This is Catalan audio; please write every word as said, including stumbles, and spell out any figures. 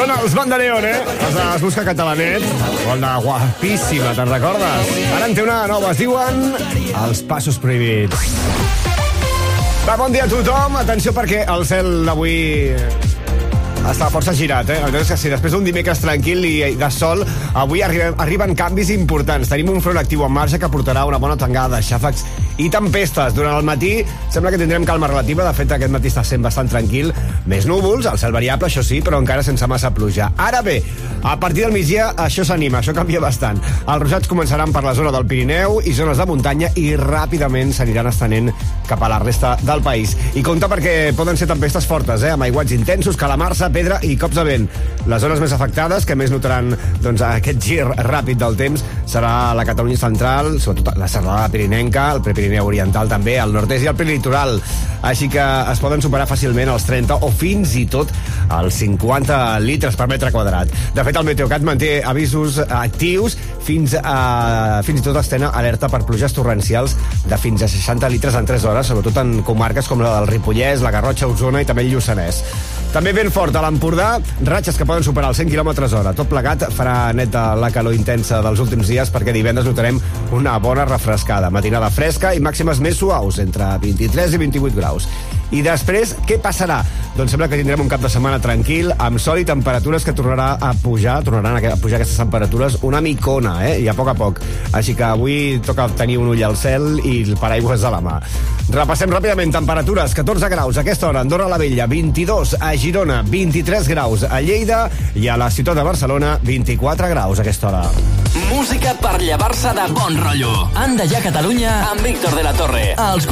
Són els Bandaleón, eh? Els de Busca Catalanet. O el de Guapíssima, te'n recordes? Ara en té una nova, es diuen Els Passos Prohibits. Va, bon dia a tothom. Atenció perquè el cel d'avui està força girat, eh? La veritat és que sí, després d'un dimecres tranquil i de sol, avui arriben, arriben canvis importants. Tenim un front actiu en marxa que portarà una bona tangada de xàfecs i tempestes. Durant el matí sembla que tindrem calma relativa. De fet, aquest matí està sent bastant tranquil. Més núvols, el cel variable, això sí, però encara sense massa pluja. Ara bé, a partir del migdia això s'anima, això canvia bastant. Els ruixats començaran per la zona del Pirineu i zones de muntanya i ràpidament s'aniran estenent cap a la resta del país. I compte perquè poden ser tempestes fortes, eh? Amb aiguats intensos, calamarsa, pedra i cops de vent. Les zones més afectades, que més notaran doncs, aquest gir ràpid del temps, serà la Catalunya central, sobretot la serralada pirinenca, el Prepirineu oriental també, el nord-est i el prelitoral. Així que es poden superar fàcilment els trenta o fins i tot els cinquanta litres per metre quadrat. De fet, el Meteocat manté avisos actius fins, a, fins i tot es tenen alerta per pluges torrencials de fins a seixanta litres en tres hores, sobretot en comarques com la del Ripollès, la Garrotxa, Osona i també el Lluçanès. També ben fort a l'Empordà, ratxes que poden superar els cent quilòmetres hora. Tot plegat farà neta la calor intensa dels últims dies perquè divendres notarem una bona refrescada. Matinada fresca i màximes més suaus, entre vint-i-tres i vint-i-vuit graus. I després, què passarà? Doncs sembla que tindrem un cap de setmana tranquil, amb sol i temperatures que tornarà a pujar, tornaran a pujar aquestes temperatures una micona, eh? I a poc a poc. Així que avui toca tenir un ull al cel i el paraigües a la mà. Repassem ràpidament temperatures. catorze graus a aquesta hora a Andorra la Vella, vint-i-dos a Girona, vint-i-tres graus a Lleida i a la ciutat de Barcelona, vint-i-quatre graus a aquesta hora. Música per llevar-se de bon rotllo. Anda ja Catalunya amb Víctor de la Torre. Els